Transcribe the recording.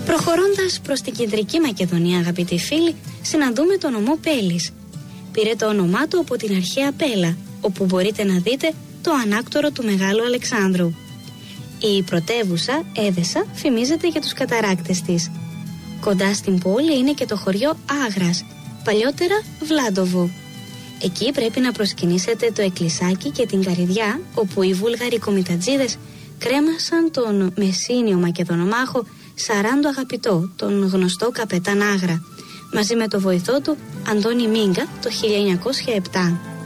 Προχωρώντας προς την κεντρική Μακεδονία, αγαπητοί φίλοι, συναντούμε τον νομό Πέλης. Πήρε το όνομά του από την αρχαία Πέλα, όπου μπορείτε να δείτε το ανάκτορο του Μεγάλου Αλεξάνδρου. Η πρωτεύουσα, Έδεσα, φημίζεται για τους καταράκτες της. Κοντά στην πόλη είναι και το χωριό Άγρας, παλιότερα Βλάντοβο. Εκεί πρέπει να προσκυνήσετε το εκκλησάκι και την Καρυδιά, όπου οι Βούλγαροι κομιτατζίδες κρέμασαν τον Μεσσήνιο Μακεδονομάχο Σαράντο Αγαπητό, τον γνωστό καπετάν Άγρα, μαζί με το βοηθό του Αντώνη Μίγκα το 1907.